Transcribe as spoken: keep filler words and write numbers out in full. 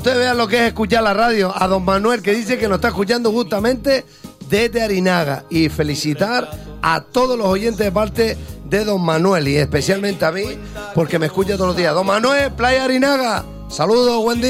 Ustedes vean lo que es escuchar la radio. A don Manuel, que dice que nos está escuchando justamente desde Arinaga. Y felicitar a todos los oyentes de parte de don Manuel, y especialmente a mí, porque me escucha todos los días. Don Manuel, Playa Arinaga, saludos, buen día.